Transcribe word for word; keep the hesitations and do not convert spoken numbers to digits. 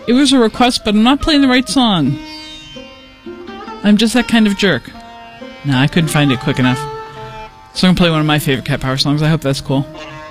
It was a request, but I'm not playing the right song. I'm just that kind of jerk. Nah, I couldn't find it quick enough. So I'm gonna play one of my favorite Cat Power songs. I hope that's cool.